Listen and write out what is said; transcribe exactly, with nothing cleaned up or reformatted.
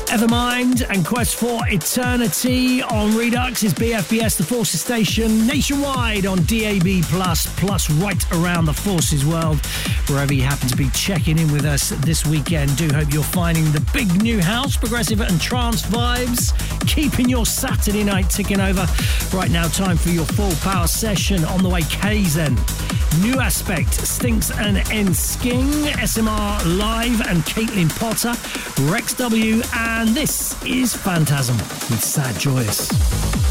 Evermind and Quest for Eternity on Redux is B F B S, the Forces station, nationwide on D A B plus, plus right around the Forces world, wherever you happen to be checking in with us this weekend. Do hope you're finding the big new house, progressive and trance vibes, keeping your Saturday night ticking over. Right now, time for your full power session. On the way, Kaizen, New Aspect, Stinks and N Sking, S M R Live and Caitlin Potter, Rex W, and this is Phantasm with Sad Joyous.